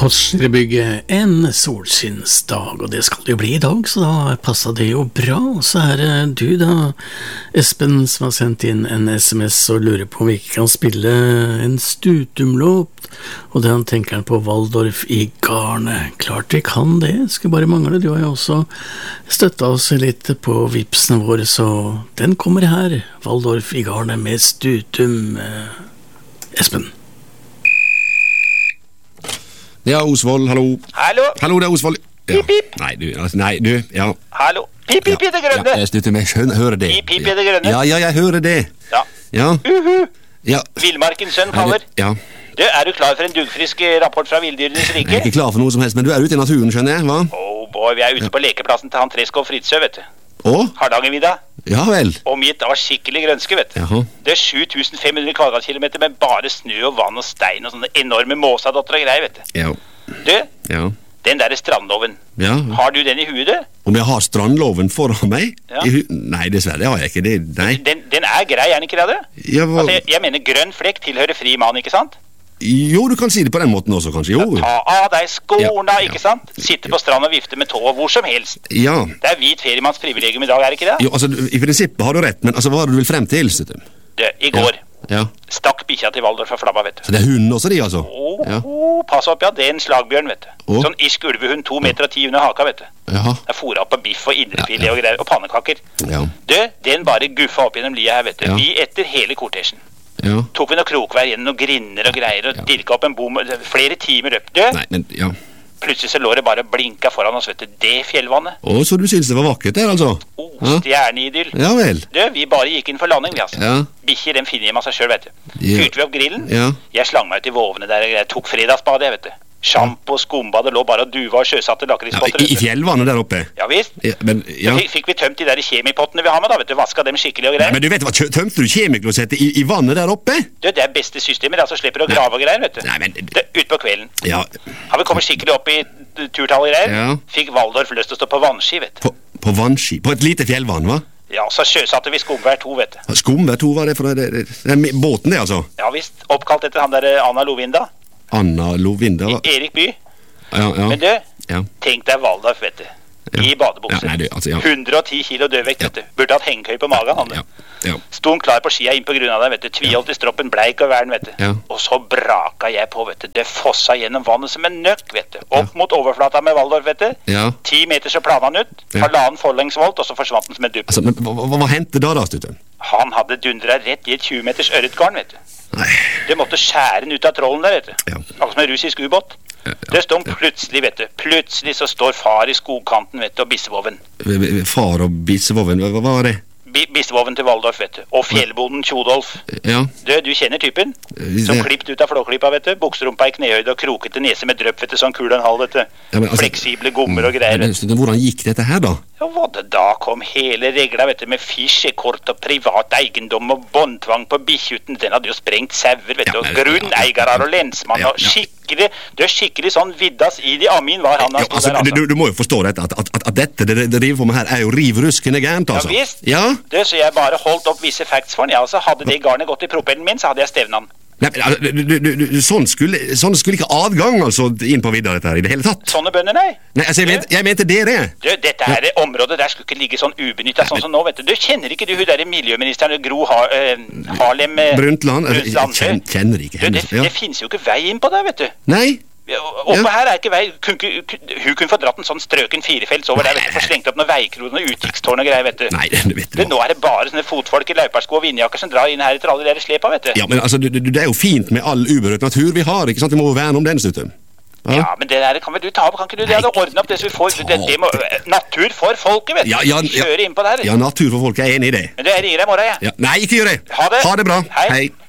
Korsrebygget en solskinnsdag, og det skal det jo bli i dag, så da passet det jo bra. Så det du da, Espen, som har sendt inn en SMS og lurer på om vi ikke kan spille en Stutum-låt, og det han tenker på Waldorf i garnet. Klart vi kan det, skulle bare mangle. Du har jo også støttet oss litt på vipsene våre, så den kommer her, Waldorf i garnet med Stutum. Espen. Ja, Osvold, hallo. Hallo. Hallo, det Osvold. Ja. Pip, pip. Nei, du, ja. Hallo. Pip, pip, det grønne. Ja, jeg slutter med, hører det. Pip, pip, det grønne. Ja, jeg hører det. Ja. Ja. Ja. Villmarkens sønn kommer. Ja. Du, du klar for en dugfrisk rapport fra Villdyrenes rike? Jeg ikke klar for noe som helst, men du ute i naturen, skjønner jeg, hva? Oh boy, vi ute på lekeplassen til han Treskov Fritzø, vet du. Å? Hardangervidda. Ja vel. Omgitt av skikkelig grønske, vet du. Jaha. Det 7500 kvadratkilometer med bare snø og vann og stein og sånne enorme måsadotter og greier, vet du. Ja. Du, Ja. den der strandloven, Ja. har du den i huet, du? Om jeg har strandloven foran meg? Ja. Nei, dessverre, det har jeg ikke. Nei. Den grei, er den ikke det, du? Ja, hva... Altså, jeg mener grønn flekk tilhører fri mann, ikke sant? Jo, du kan si det på den måten også, kanskje. Jo. Ta av deg skorna, Ja. ikke sant? Sitte på strand og vifte med tå hvor som helst. Ja. Det hvit feriemanns privilegium i dag, er det ikke det? Jo, altså, i prinsippet har du rett, men altså, hva er det du vil frem til, Stutum? Du, i går Ja. stakk bikkja til Waldorf fra flabba, vet du. Så det hunden også, de, altså? Ja. Pass opp, ja, det en slagbjørn, vet du. Å. Sånn irsk ulvehund, 2,10 meter under haka, vet du. Jaha. Det er fôret opp på biff og indrefilet og greier, og pannekaker. Ja. Du, den bare guffa opp gjennom lia her, vet du. Ja. Vi etter hele kortesjen. Ja. Tok vi noe krokvær gjennom noen grinner og greier, og dirka opp en bom, flere timer opp. Du, Nei, men, ja. plutselig så lå det bare blinka foran oss, vet du, det fjellvannet. Å, så du synes det var vakkert der, altså? Ja. Stjerneidyll. Ja vel. Du, vi bare gikk inn for landing, vi altså. Ja. Bikkjer, den finner hjem av seg selv, vet du. Ja. Fyrte vi opp grillen. Ja. Jeg slang meg ut i våvene der, jeg tok fredagsbadet, vet du. Sjampo, skumbade, lå bare og duva og sjøsatte Ja, lakrispotter. i fjellvannet der oppe? Ja visst. Ja, men, ja. Fikk vi tømt de der kemipottene vi har med da, vet du, vaska dem skikkelig og Nei, greier. men du vet hva, tømte du kjemiklosettet i vannet der oppe? Du, det er beste systemet, altså slipper å grave og greier, vet du. Nei, men... Ut på kvelden. Ja, Har vi kommet skikkelig opp i turtallet og greier? Ja. Fikk Waldorf lyst til å stå på vannski, vet du. på vannski, på et lite fjellvann, hva? Ja, så sjøsatte vi Skumvær 2, vet du. Skumvær 2, hva er det for det er båten det, altså? Ja visst, oppkalt etter han der Anna Lovinda. Anna Lovinda, hva? Erik By. Ja, ja. Men du, Ja. tenk deg Waldorf, vet du. I badebukse. Ja, nei, du, altså, ja. 110 kilo dødvekt, vet du. Burde hatt hengekøy på magen, han. Ja, ja. Sto han klar på skia inn på grunn av det, vet du. Tviholdt i stroppen, bleik og vern, vet du. Ja. Og så braka jeg på, vet du. Det fossa gjennom vannet som en nøkk, vet du. Opp mot overflata med Waldorf, vet du. Ja. 10 meter så plana han ut. Ja. Halvannen forlengsvolt, og så forsvant han som en dupp. Altså, men hva hendte da, Stutum? Han hadde dundra rett i et 20 meters ørretgarn, vet du. Nei. Det måtte skjære den ut av trollen der, vet du. Ja. Akkurat som en russisk ubåt. Det står plutselig, vet du. Plutselig så står far i skogkanten, vet du, og bissevoven. Far og bissevoven, hva var det? Bissevoven til Waldorf, vet du. Og fjellbonden Tjodolf. Ja. Du kjenner typen? Som klippt ut av flåklypa, vet du. Bukserumpa i knehøyde og krokete nese med drøpp, vet du. Sånn kul en halv, vet du. Ja, men altså- Fleksible gommer og greier. Men, hvordan gikk dette her, da? Ja, hva det da kom hele regla, vet du, med fiskekort og privat eiendom og båndtvang på bikkjuten. Den hadde jo sprengt sauer, vet du, og grunneigarar og lensmann og skikkelig, det er skikkelig sånn viddas i de amin var han. Ja, altså, du må jo forstå dette, at dette det driver på med her er jo riv ruskende gærent, altså. Ja, visst. Ja? Det, så jeg bare holdt opp visse facts for han, ja, altså hadde det garnet gått i propellen min, så hadde jeg stevnet han. Nei, men, altså, sånn skulle ikke adgang, altså, inn på vidda dette her, i det hele tatt. Sånne bønder, nei. Nei, altså, jeg mente dere. Du, dette her området der skulle ikke ligge sånn ubenyttet, sånn som nå, vet du. Du kjenner ikke du, hun der miljøministeren, Gro Harlem Brundtland, kjenner ikke henne. Det finnes jo ikke vei inn på der, vet du. Nei. Oppe her er ikke vei. Hun kunne fått dratt en sånn strøken firefelts over der, vet du, for slengt opp noen veikroner og utkikkstårn og greier, vet du. Nei, det vet du. Nå er det bare sånne fotfolk i løypersko og vindjakker som drar inn her etter alle de der slepa, vet du. Ja, men altså, det er jo fint med all uberørt natur vi har, ikke sant? Vi må jo verne om den, Stutum. Ja, men det der kan vel du ta opp, kan ikke du? Det hadde ordnet opp det så vi får, det må, natur for folket, vet du. Kjøre inn på der. Ja, natur for folket, jeg er enig i det. Men du, jeg ringer deg i morgen, jeg. Ja. Nei, ikke gjør det. Ha det. Ha det bra. Hei. Hei.